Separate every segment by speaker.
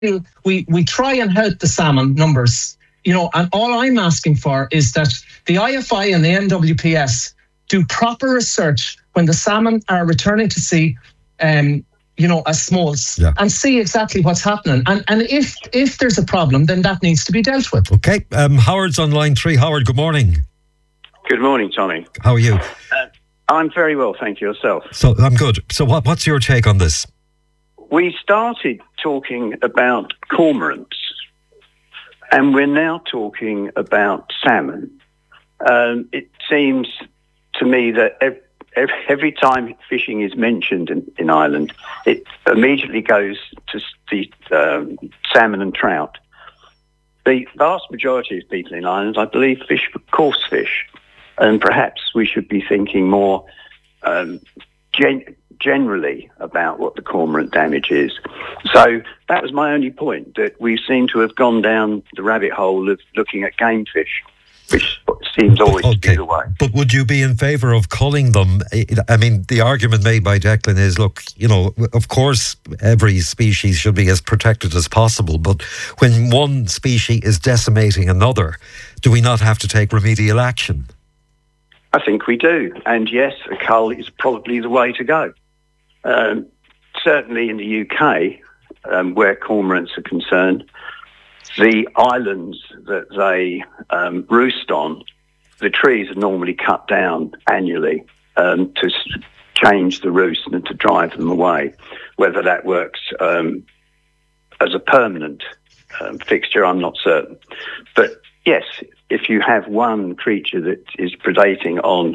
Speaker 1: we try and help the salmon numbers, and all I'm asking for is that the IFI and the NWPS do proper research when the salmon are returning to sea, as smolts, and see exactly what's happening. And if there's a problem, then that needs to be dealt with.
Speaker 2: Okay, Howard's on line 3. Howard, good morning.
Speaker 3: Good morning, Tommy.
Speaker 2: How are you?
Speaker 3: I'm very well, thank you. Yourself?
Speaker 2: So I'm good. So what's your take on this?
Speaker 3: We started talking about cormorants, and we're now talking about salmon. It seems to me that every time fishing is mentioned in Ireland, it immediately goes to the salmon and trout. The vast majority of people in Ireland, I believe, fish for coarse fish, and perhaps we should be thinking more generally about what the cormorant damage is. So that was my only point, that we seem to have gone down the rabbit hole of looking at game fish, which seems always to be the way.
Speaker 2: But would you be in favour of culling them? I mean, the argument made by Declan is, look, of course every species should be as protected as possible, but when one species is decimating another, do we not have to take remedial action?
Speaker 3: I think we do. And yes, a cull is probably the way to go. Certainly in the UK, where cormorants are concerned, the islands that they roost on, the trees are normally cut down annually to change the roost and to drive them away. Whether that works as a permanent fixture, I'm not certain. But yes, if you have one creature that is predating on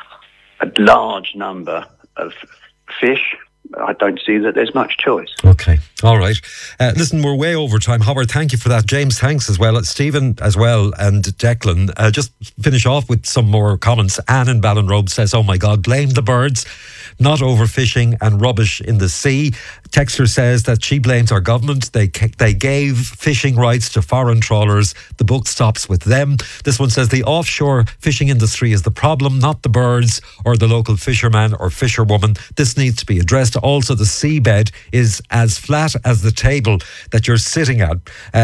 Speaker 3: a large number of fish, I don't see that there's much choice.
Speaker 2: Okay, all right. Listen, we're way over time. Howard, thank you for that. James, thanks as well. Stephen as well, and Declan. Just finish off with some more comments. Anne in Ballinrobe says, oh my God, blame the birds, not overfishing and rubbish in the sea. Texter says that she blames our government. They gave fishing rights to foreign trawlers. The book stops with them. This one says the offshore fishing industry is the problem, not the birds or the local fisherman or fisherwoman. This needs to be addressed. Also, the seabed is as flat as the table that you're sitting at,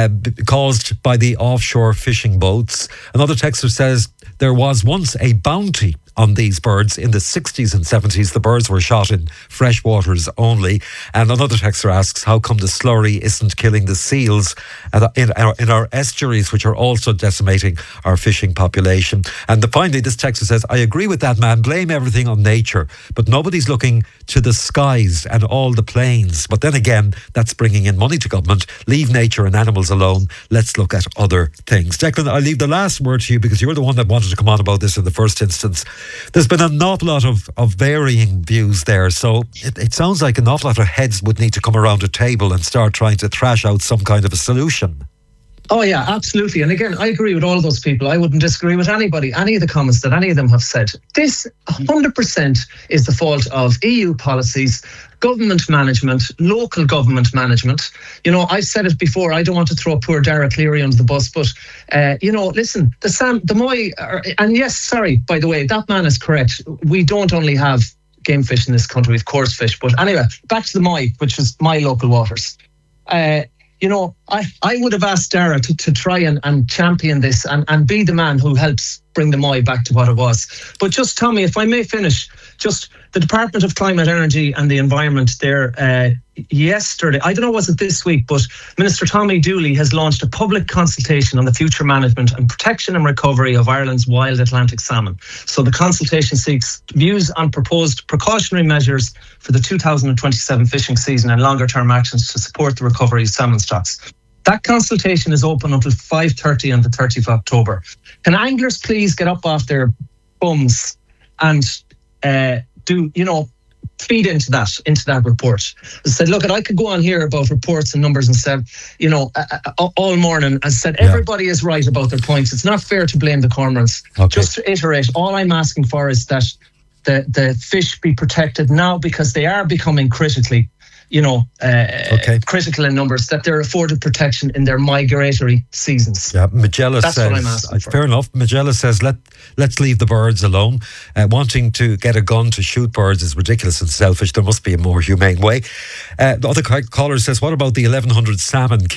Speaker 2: caused by the offshore fishing boats. Another texter says there was once a bounty on these birds in the 60s and 70s. The birds were shot in fresh waters only. And another texter asks, how come the slurry isn't killing the seals in our estuaries, which are also decimating our fishing population? And finally, this texter says, I agree with that man, blame everything on nature, but nobody's looking to the skies and all the planes. But then again, that's bringing in money to government. Leave nature and animals alone. Let's look at other things. Declan, I'll leave the last word to you because you're the one that wanted to come on about this in the first instance. There's been an awful lot of varying views there, so it sounds like an awful lot of heads would need to come around a table and start trying to thrash out some kind of a solution.
Speaker 1: Oh yeah, absolutely. And again, I agree with all of those people. I wouldn't disagree with anybody, any of the comments that any of them have said. This 100% is the fault of EU policies, government management, local government management. I've said it before, I don't want to throw poor Dara Cleary under the bus, but, listen, the Moy, and yes, sorry, by the way, that man is correct. We don't only have game fish in this country, of course fish, but anyway, back to the Moy, which is my local waters. I would have asked Dara to try and champion this and be the man who helps bring the Moy back to what it was. But just tell me, if I may finish, just the Department of Climate, Energy and the Environment there yesterday, I don't know, was it this week, but Minister Tommy Dooley has launched a public consultation on the future management and protection and recovery of Ireland's wild Atlantic salmon. So the consultation seeks views on proposed precautionary measures for the 2027 fishing season and longer term actions to support the recovery of salmon stocks. That consultation is open until 5:30 on the 30th of October. Can anglers please get up off their bums and feed into that report? I said, look, I could go on here about reports and numbers and said, all morning, and said everybody is right about their points. It's not fair to blame the cormorants. Okay. Just to iterate, all I'm asking for is that the fish be protected now because they are becoming critically critical in numbers, that they're afforded protection in their migratory seasons.
Speaker 2: Yeah, Magella
Speaker 1: That's
Speaker 2: says,
Speaker 1: what I'm asking for.
Speaker 2: Fair enough. Magella says, let's leave the birds alone. Wanting to get a gun to shoot birds is ridiculous and selfish. There must be a more humane way. The other caller says, what about the 1,100 salmon